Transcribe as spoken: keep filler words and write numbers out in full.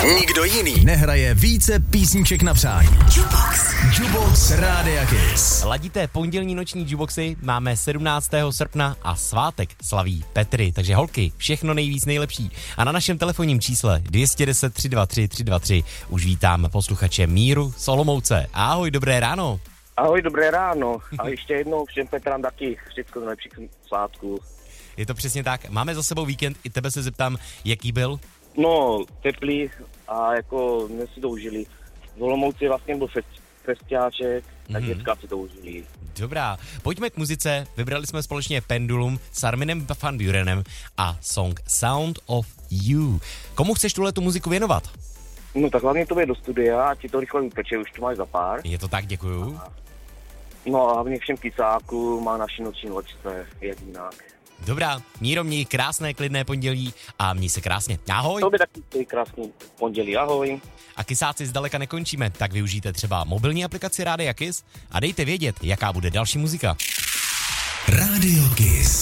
Nikdo jiný nehraje více písniček na přání. Jukebox. Jukebox Rádia Kiss. Ladíte pondělní noční jukeboxy, máme sedmnáctého srpna a svátek slaví Petry, takže holky, všechno nejvíc nejlepší. A na našem telefonním čísle dvě stě deset tři dva tři tři dva tři už vítám posluchače Míru z Olomouce. Ahoj, dobré ráno. Ahoj, dobré ráno. A ještě jednou všem Petrám taky všechno nejlepších svátků. Je to přesně tak. Máme za sebou víkend, i tebe se zeptám, jaký byl? No, teplý a jako jsme si to užili. V Olomouci vlastně byl fest, festiáček, tak mm-hmm. děcka si to užili. Dobrá, pojďme k muzice. Vybrali jsme společně Pendulum s Arminem van Burenem a song Sound of You. Komu chceš tuhletu muziku věnovat? No tak hlavně to bude do studia a ti to rychle upeče, už to máš za pár. Je to tak, děkuju. A, no a hlavně všem kysákům má naši noční loďce, jak jinak. Dobrá, Míro, měj krásné klidné pondělí a měj se krásně. Ahoj. To by taky krásný pondělí, ahoj. A kysáci zdaleka nekončíme, tak využijte třeba mobilní aplikaci Rádia Kiss a dejte vědět, jaká bude další muzika. Rádio Kiss.